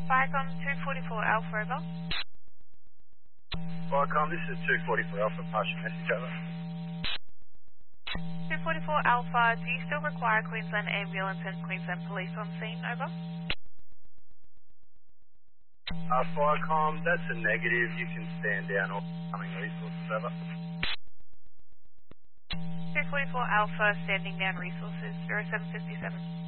Viacom 244 Alpha, over. Viacom, this is 244 Alpha, pass your message over. 244 Alpha, do you still require Queensland Ambulance and Queensland Police on scene, over? Viacom, that's a negative. You can stand down all coming resources, over. 244 Alpha, standing down resources, 0757.